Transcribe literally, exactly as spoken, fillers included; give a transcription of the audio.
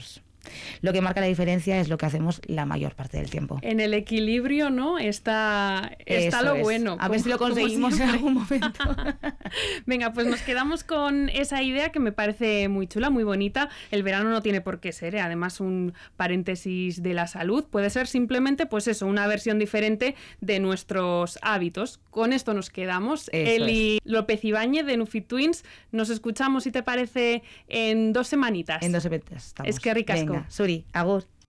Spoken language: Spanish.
nosotros. Lo que marca la diferencia es lo que hacemos la mayor parte del tiempo. En el equilibrio, ¿no? Está, está Eso lo es. bueno. A como, ver si lo conseguimos en algún momento. Venga, pues nos quedamos con esa idea que me parece muy chula, muy bonita. El verano no tiene por qué ser, ¿eh? Además un paréntesis de la salud. Puede ser simplemente, pues eso, una versión diferente de nuestros hábitos. Con esto nos quedamos. Eso Eli es. López Ibáñez de Nufi Twins. Nos escuchamos, si te parece, en dos semanitas. En dos semanitas estamos. Es que ricasco. Venga, Suri, agur.